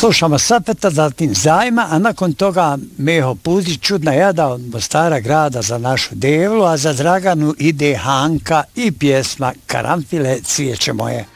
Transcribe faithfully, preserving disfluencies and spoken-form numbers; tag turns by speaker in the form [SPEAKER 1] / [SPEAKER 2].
[SPEAKER 1] Slušamo Sapeta, zatim Zajma, a nakon toga Meho Puzić, Čudna jada od Mostara grada za našu Devlu, a za Draganu ide Hanka i pjesma Karanfile, cvijeće moje.